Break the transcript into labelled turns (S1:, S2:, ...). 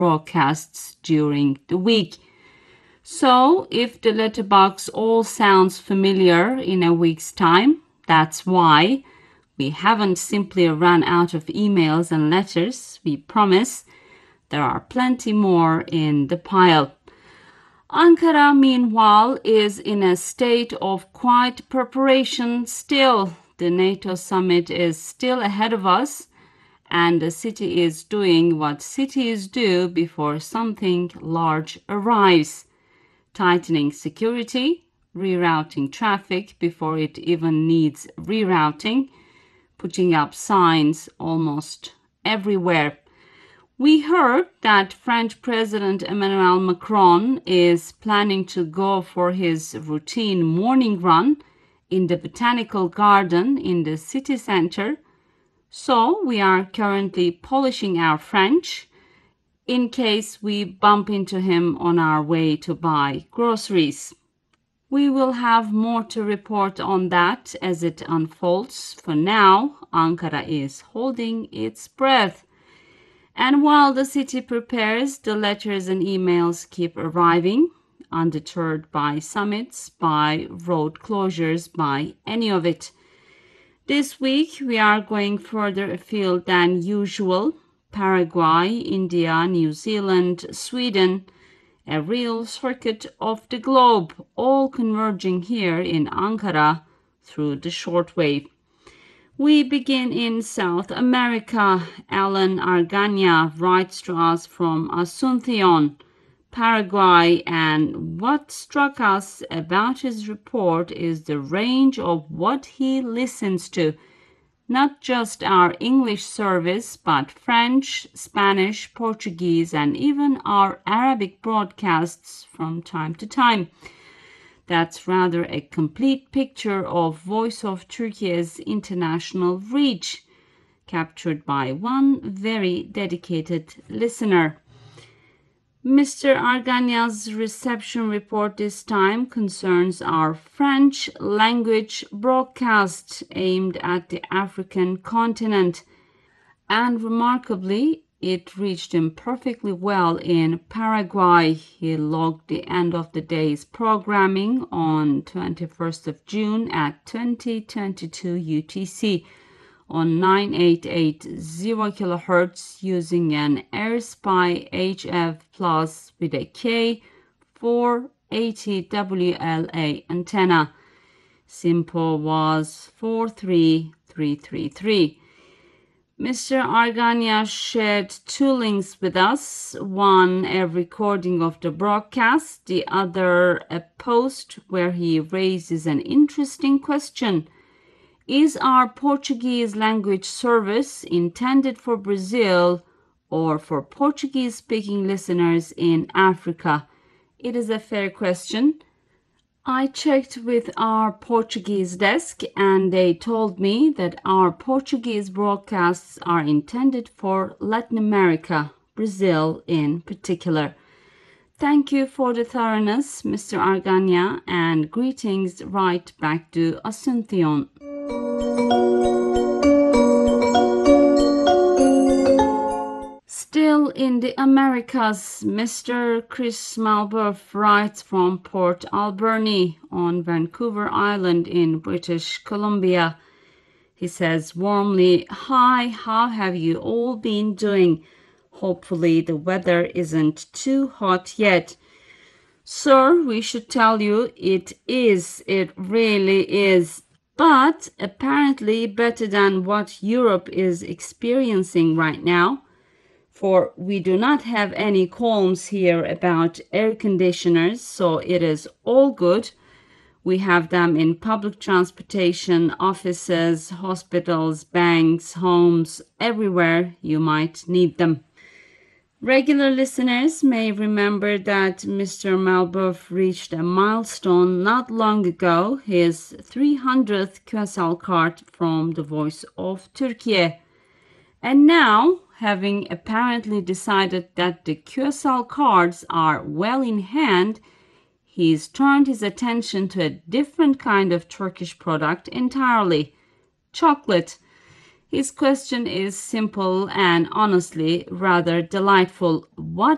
S1: broadcasts during the week. So if the letterbox all sounds familiar in a week's time, that's why. We haven't simply run out of emails and letters, we promise. There are plenty more in the pile. Ankara, meanwhile, is in a state of quiet preparation still. The NATO summit is still ahead of us, and the city is doing what cities do before something large arrives. Tightening security, rerouting traffic before it even needs rerouting, putting up signs almost everywhere. We heard that French President Emmanuel Macron is planning to go for his routine morning run in the botanical garden in the city center. So we are currently polishing our French in case we bump into him on our way to buy groceries. We will have more to report on that as it unfolds. For now, Ankara is holding its breath. And while the city prepares, the letters and emails keep arriving, undeterred by summits, by road closures, by any of it. This week, we are going further afield than usual. Paraguay, India, New Zealand, Sweden, a real circuit of the globe, all converging here in Ankara through the shortwave. We begin in South America. Alan Argania writes to us from Asunción, Paraguay, and what struck us about his report is the range of what he listens to. Not just our English service, but French, Spanish, Portuguese, and even our Arabic broadcasts from time to time. That's rather a complete picture of Voice of Turkey's international reach, captured by one very dedicated listener. Mr. Argania's reception report this time concerns our French language broadcast aimed at the African continent, and remarkably, it reached him perfectly well in Paraguay. He logged the end of the day's programming on 21st of June at 2022 UTC on 9880 kHz using an AirSpy HF Plus with a K480 WLA antenna. SINPO was 43333. Mr. Argania shared two links with us, one a recording of the broadcast, the other a post where he raises an interesting question. Is our Portuguese language service intended for Brazil or for Portuguese-speaking listeners in Africa? It is a fair question. I checked with our Portuguese desk and they told me that our Portuguese broadcasts are intended for Latin America, Brazil in particular. Thank you for the thoroughness, Mr. Argania, and greetings right back to Asunción. Still in the Americas, Mr. Chris Malbeuf writes from Port Alberni on Vancouver Island in British Columbia. He says warmly, "Hi, how have you all been doing? Hopefully the weather isn't too hot yet." Sir, we should tell you it is. It really is. But apparently better than what Europe is experiencing right now. For we do not have any qualms here about air conditioners, so it is all good. We have them in public transportation, offices, hospitals, banks, homes, everywhere you might need them. Regular listeners may remember that Mr. Malbeuf reached a milestone not long ago, his 300th QSL card from the Voice of Turkey. And now, having apparently decided that the QSL cards are well in hand, he's turned his attention to a different kind of Turkish product entirely: chocolate. His question is simple and honestly rather delightful. What